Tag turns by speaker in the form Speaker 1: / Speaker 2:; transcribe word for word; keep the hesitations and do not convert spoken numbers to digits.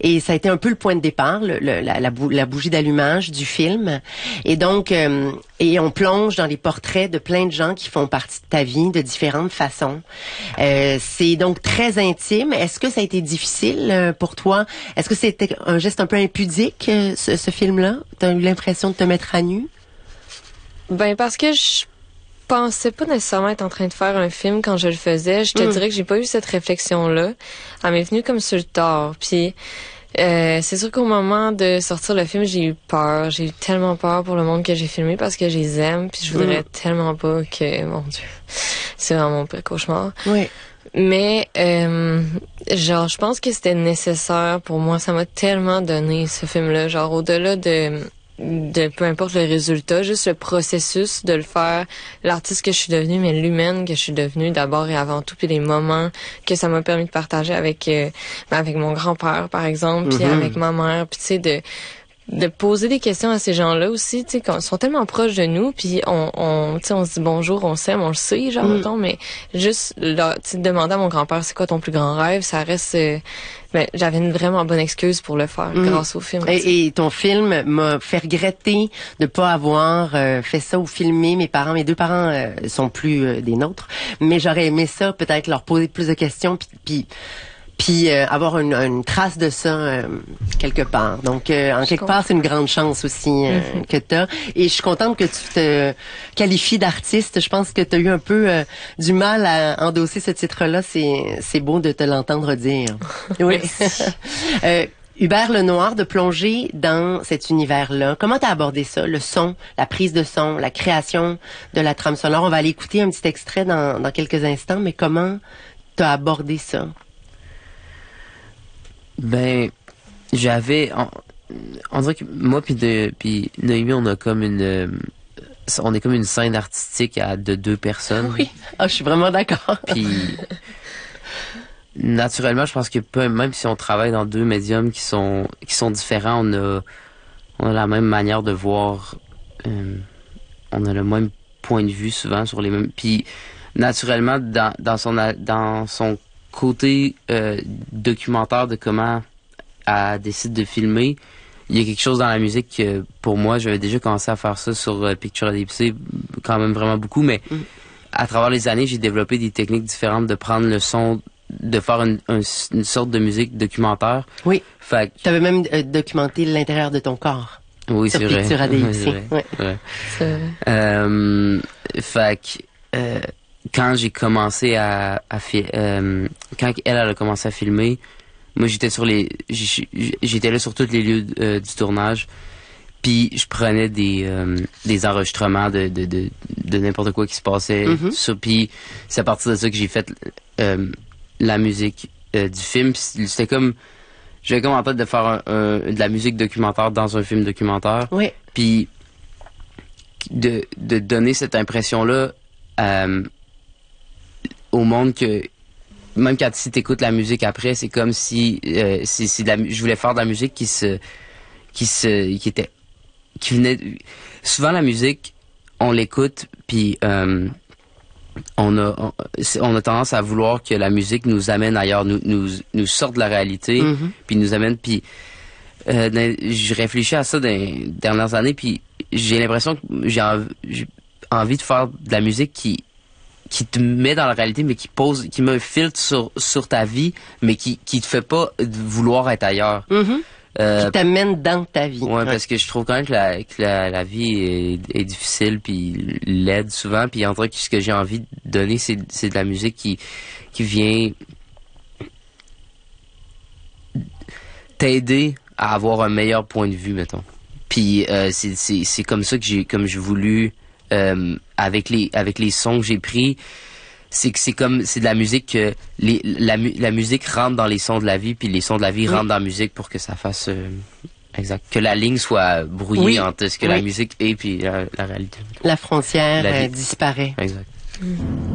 Speaker 1: Et ça a été un peu le point de départ, le, le, la, la, bou la bougie d'allumage du film. Et donc, euh, et on plonge dans les portraits de plein de gens qui font partie de ta vie de différentes façons. Euh, c'est donc très intime. Est-ce que ça a été difficile pour toi? Est-ce que c'était un geste un peu impudique, ce, ce film-là? T'as eu l'impression de te mettre à nu?
Speaker 2: Ben, parce que je pensais pas nécessairement être en train de faire un film quand je le faisais. Je te mm. dirais que j'ai pas eu cette réflexion-là. Elle m'est venue comme sur le tard. Puis euh, c'est sûr qu'au moment de sortir le film, j'ai eu peur. J'ai eu tellement peur pour le monde que j'ai filmé parce que je les aime. Puis je voudrais mm. tellement pas que... Mon Dieu, c'est vraiment mon pire cauchemar.
Speaker 1: Oui.
Speaker 2: Mais euh, genre, je pense que c'était nécessaire pour moi. Ça m'a tellement donné, ce film-là. Genre, au-delà de... de peu importe le résultat, juste le processus de le faire, l'artiste que je suis devenue, mais l'humaine que je suis devenue d'abord et avant tout, puis les moments que ça m'a permis de partager avec euh, avec mon grand-père, par exemple, puis mm-hmm. avec ma mère, puis tu sais, de de poser des questions à ces gens-là aussi, tu sais, ils sont tellement proches de nous, puis on, on tu sais, on se dit bonjour, on s'aime, on le sait, genre, mm. mettons, mais juste, là, tu sais, demander à mon grand-père, c'est quoi ton plus grand rêve, ça reste, euh, ben, j'avais une vraiment bonne excuse pour le faire, mm. grâce au film.
Speaker 1: Et, et ton film m'a fait regretter de pas avoir euh, fait ça ou filmé mes parents. Mes deux parents euh, sont plus euh, des nôtres, mais j'aurais aimé ça, peut-être leur poser plus de questions, puis... puis puis euh, avoir une, une trace de ça euh, quelque part. Donc, euh, en quelque part, c'est une grande chance aussi euh, mm-hmm. que tu as. Et je suis contente que tu te qualifies d'artiste. Je pense que tu as eu un peu euh, du mal à endosser ce titre-là. C'est c'est beau de te l'entendre dire. Oui. euh, Hubert Lenoir, de plonger dans cet univers-là. Comment t'as abordé ça? Le son, la prise de son, la création de la trame sonore. On va aller écouter un petit extrait dans, dans quelques instants, mais comment t'as abordé ça?
Speaker 3: Ben, j'avais, on, on dirait que moi puis de, puis Noémie, on a comme une, euh, on est comme une scène artistique à de deux personnes.
Speaker 1: Oui, ah, je suis vraiment d'accord.
Speaker 3: Puis, naturellement, je pense que peu, même si on travaille dans deux médiums qui sont, qui sont différents, on a, on a la même manière de voir, euh, on a le même point de vue souvent sur les mêmes. Puis, naturellement, dans, dans son, dans son côté euh, documentaire de comment elle décide de filmer, il y a quelque chose dans la musique que pour moi, j'avais déjà commencé à faire ça sur euh, Picture A D C quand même vraiment beaucoup, mais mm. à travers les années, j'ai développé des techniques différentes de prendre le son, de faire une, une, une sorte de musique documentaire.
Speaker 1: Oui.
Speaker 3: Fait que...
Speaker 1: Tu avais même euh, documenté l'intérieur de ton corps.
Speaker 3: Oui, c'est vrai.
Speaker 1: Picture A D C.
Speaker 3: Oui, c'est vrai.
Speaker 1: Ouais.
Speaker 3: Ouais.
Speaker 2: C'est vrai.
Speaker 3: Euh, fait que euh, quand j'ai commencé à, à fi- euh, quand elle, elle a commencé à filmer, moi j'étais sur les, j'étais là sur tous les lieux euh, du tournage, puis je prenais des euh, des enregistrements de de de, de n'importe quoi qui se passait.
Speaker 1: Mm-hmm.
Speaker 3: Sur, puis c'est à partir de ça que j'ai fait euh, la musique euh, du film. Puis c'était comme, j'avais comme en tête de faire un, un, de la musique documentaire dans un film documentaire.
Speaker 1: Oui.
Speaker 3: Puis de de donner cette impression là. Euh, au monde que même quand si t'écoutes la musique après, c'est comme si euh, c'est, c'est de la, je voulais faire de la musique qui se qui se qui était qui venait souvent la musique on l'écoute puis euh, on a on, on a tendance à vouloir que la musique nous amène ailleurs, nous nous nous sorte de la réalité, mm-hmm. puis nous amène puis euh, je réfléchis à ça dans les dernières années puis j'ai l'impression que j'ai envie, j'ai envie de faire de la musique qui qui te met dans la réalité, mais qui pose, qui met un filtre sur, sur ta vie, mais qui, qui te fait pas vouloir être ailleurs.
Speaker 1: Mm-hmm.
Speaker 3: Euh,
Speaker 1: qui t'amène dans ta vie.
Speaker 3: Ouais, ouais, parce que je trouve quand même que la, que la, la vie est, est difficile, puis laide souvent, puis en vrai, ce que j'ai envie de donner, c'est, c'est de la musique qui, qui vient t'aider à avoir un meilleur point de vue, mettons. Puis euh, c'est, c'est, c'est comme ça que j'ai, comme j'ai voulu, Euh, avec les avec les sons que j'ai pris, c'est que c'est comme c'est de la musique que les la la musique rentre dans les sons de la vie, puis les sons de la vie oui. rentrent dans la musique pour que ça fasse euh, exact que la ligne soit brouillée oui. entre ce que oui. la musique est puis la, la réalité.
Speaker 1: La frontière la euh, disparaît.
Speaker 3: Exact. Mm.